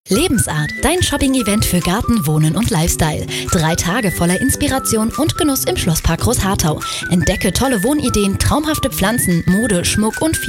Lebensart, dein Shopping-Event für Garten, Wohnen und Lifestyle. 3 Tage voller Inspiration und Genuss im Schlosspark Großharthau. Entdecke tolle Wohnideen, traumhafte Pflanzen, Mode, Schmuck und viel